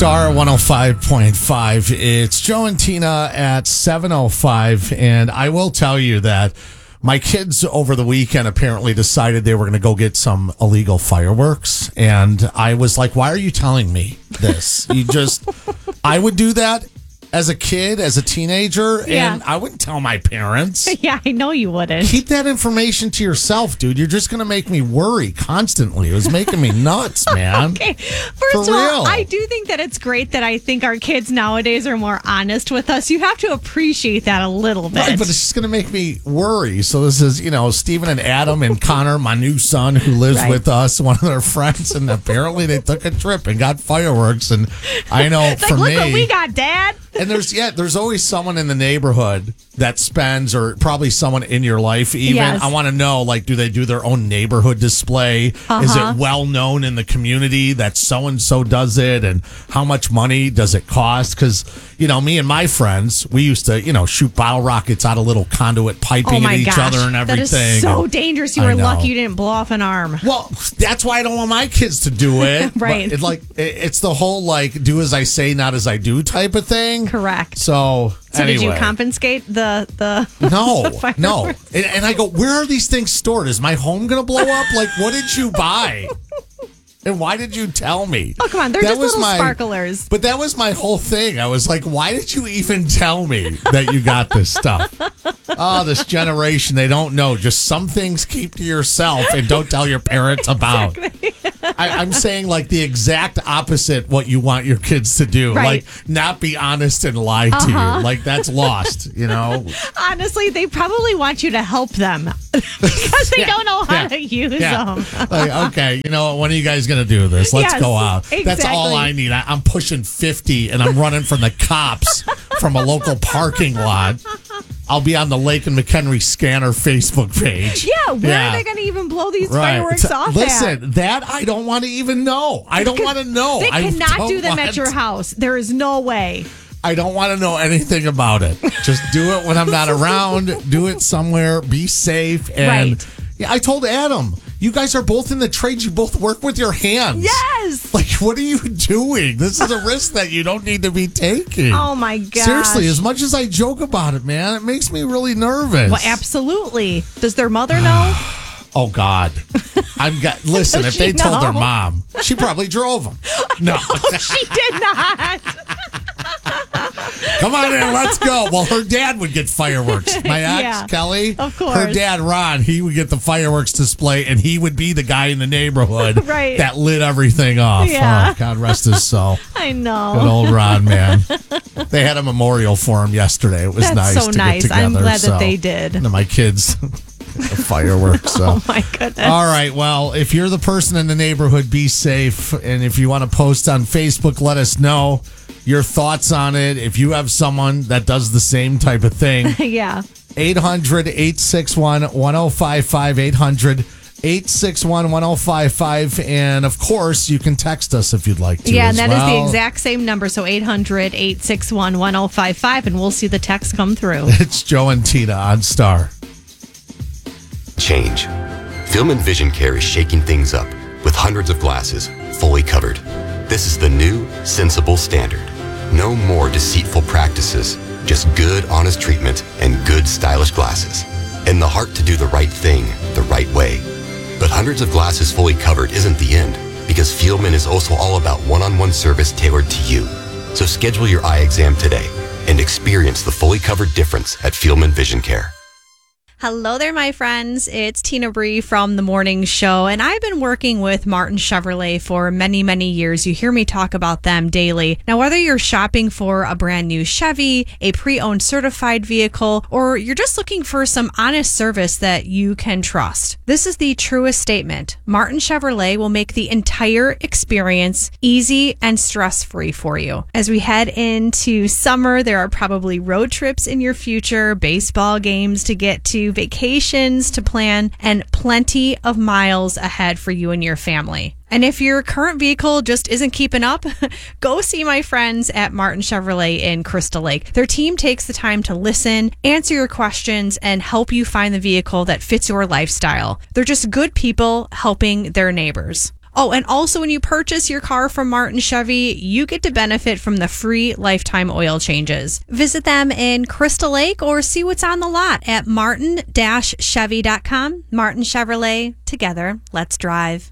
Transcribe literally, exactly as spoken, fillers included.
Star one oh five point five. It's Joe and Tina at seven oh five. And I will tell you that my kids over the weekend apparently decided they were going to go get some illegal fireworks. And I was like, why are you telling me this? You just, I would do that as a kid, as a teenager, Yeah. and I wouldn't tell my parents. Yeah, I know you wouldn't. Keep that information to yourself, dude. You're just going to make me worry constantly. It was making me nuts, man. Okay. First For of all, real. I do think that it's great that I think our kids nowadays are more honest with us. You have to appreciate that a little bit. Right, but it's just going to make me worry. So this is, you know, Stephen and Adam and Connor, my new son who lives Right. with us, one of their friends, and apparently they took a trip and got fireworks. And I know it's for like, look me, what we got, Dad. and there's yeah, there's always someone in the neighborhood that spends, or probably someone in your life even. Yes. I want to know, like, do they do their own neighborhood display? Is Uh-huh. it well known in the community that so and so does it, and how much money does it cost? Because you know, me and my friends, we used to, you know, shoot bottle rockets out of little conduit piping Oh my at each gosh. other and everything. That is so And- dangerous. You I were know. lucky you didn't blow off an arm. Well, that's why I don't want my kids to do it. Right. But it, like, it, it's the whole like do as I say, not as I do type of thing. Correct. So, So anyway. did you confiscate the the No, the no. fireworks? And, and I go, where are these things stored? Is my home going to blow up? Like, what did you buy? And why did you tell me? Oh, come on. They're That just was little my- sparklers. But that was my whole thing. I was like, why did you even tell me that you got this stuff? Oh, this generation, they don't know. Just some things keep to yourself and don't tell your parents about. I, I'm saying like the exact opposite what you want your kids to do. Right. Like not be honest and lie to Uh-huh. you. Like that's lost, you know? Honestly, they probably want you to help them because they Yeah. don't know how Yeah. to use Yeah. them. Like, okay, you know, when are you guys going to do this? Let's Yes, go out. That's all exactly. I need. I, I'm pushing fifty and I'm running from the cops from a local parking lot. I'll be on the Lake and McHenry Scanner Facebook page. Yeah, where Yeah. are they going to even blow these Right. fireworks T- off Listen, at? that I don't want to even know. I don't want to know. They I cannot don't do them want- at your house. There is no way. I don't want to know anything about it. Just do it when I'm not around. Do it somewhere. Be safe. And Right. yeah, I told Adam, you guys are both in the trades. You both work with your hands. Yes. Like, what are you doing? This is a risk that you don't need to be taking. Oh, my gosh. Seriously, as much as I joke about it, man, it makes me really nervous. Well, absolutely. Does their mother know? Oh, God. I'm got. Listen, Does if they she told their know? mom, she probably drove them. No. She did not. Come on in, let's go. Well, her dad would get fireworks. My ex, Yeah, Kelly, of course. her dad, Ron, he would get the fireworks display, and he would be the guy in the neighborhood Right. that lit everything off. Yeah. Oh, God rest his soul. I know. Good old Ron, man. They had a memorial for him yesterday. It was That's nice so to nice. get together. I'm glad that so. they did. And my kids, the fireworks. So. Oh, my goodness. All right. Well, if you're the person in the neighborhood, be safe. And if you want to post on Facebook, let us know your thoughts on it. If you have someone that does the same type of thing, Yeah. eight hundred, eight six one, one oh five five, eight hundred, eight six one, one oh five five. And of course, you can text us if you'd like to. Yeah, as and that is the well. exact same number. So eight hundred, eight six one, one oh five five, and we'll see the text come through. It's Joe and Tina on Star. Change. Film and Vision Care is shaking things up with hundreds of glasses fully covered. This is the new, sensible standard. No more deceitful practices, just good, honest treatment and good, stylish glasses. And the heart to do the right thing the right way. But hundreds of glasses fully covered isn't the end, because Fieldman is also all about one-on-one service tailored to you. So schedule your eye exam today and experience the fully covered difference at Fieldman Vision Care. Hello there, my friends. It's Tina Bree from The Morning Show, and I've been working with Martin Chevrolet for many, many years. You hear me talk about them daily. Now, whether you're shopping for a brand new Chevy, a pre-owned certified vehicle, or you're just looking for some honest service that you can trust, this is the truest statement. Martin Chevrolet will make the entire experience easy and stress-free for you. As we head into summer, there are probably road trips in your future, baseball games to get to, vacations to plan, and plenty of miles ahead for you and your family. And if your current vehicle just isn't keeping up, go see my friends at Martin Chevrolet in Crystal Lake. Their team takes the time to listen, answer your questions, and help you find the vehicle that fits your lifestyle. They're just good people helping their neighbors. Oh, and also when you purchase your car from Martin Chevy, you get to benefit from the free lifetime oil changes. Visit them in Crystal Lake or see what's on the lot at martin dash chevy dot com. Martin Chevrolet, together, let's drive.